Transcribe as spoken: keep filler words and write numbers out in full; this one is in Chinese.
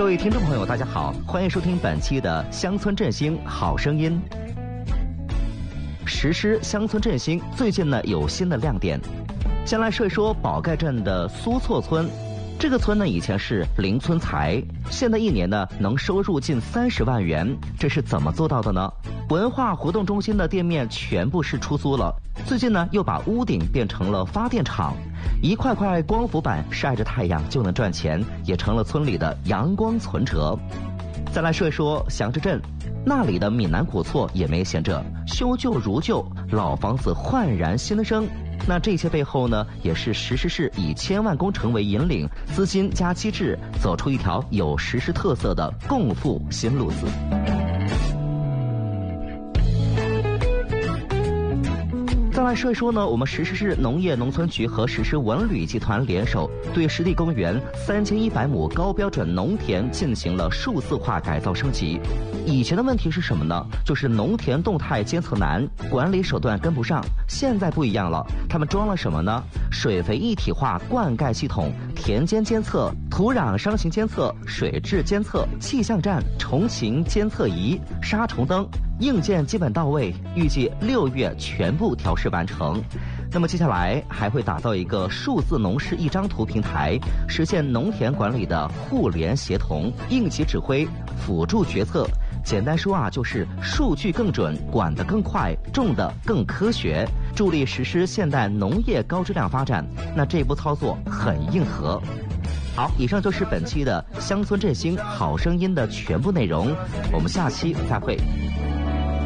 各位听众朋友，大家好，欢迎收听本期的乡村振兴好声音。实施乡村振兴最近呢有新的亮点，先来说一说宝盖镇的苏措村。这个村呢以前是零村财，现在一年呢能收入近三十万元，这是怎么做到的呢？文化活动中心的店面全部是出租了，最近呢又把屋顶变成了发电厂，一块块光伏板晒着太阳就能赚钱，也成了村里的阳光存折。再来说一说祥之镇，那里的闽南古厝也没闲着，修旧如旧，老房子焕然新生。那这些背后呢，也是石狮市以千万工程为引领，资金加机制，走出一条有石狮特色的共富新路子。再来说一说呢，我们石狮市农业农村局和石狮文旅集团联手，对湿地公园三千一百亩高标准农田进行了数字化改造升级。以前的问题是什么呢？就是农田动态监测难，管理手段跟不上。现在不一样了，他们装了什么呢？水肥一体化灌溉系统、田间监测、土壤伤形监测、水质监测、气象站、虫禽监测仪、杀虫灯。硬件基本到位，预计六月全部调试完成。那么接下来还会打造一个数字农事一张图平台，实现农田管理的互联协同、应急指挥、辅助决策。简单说啊，就是数据更准，管得更快，种得更科学，助力实施现代农业高质量发展。那这波操作很硬核。好，以上就是本期的乡村振兴好声音的全部内容，我们下期再会。